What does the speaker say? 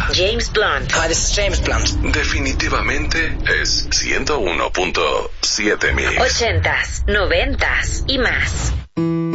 James Blunt. Hi, this is James Blunt. Definitivamente es 101.7 Mix. 80s, 90s y más.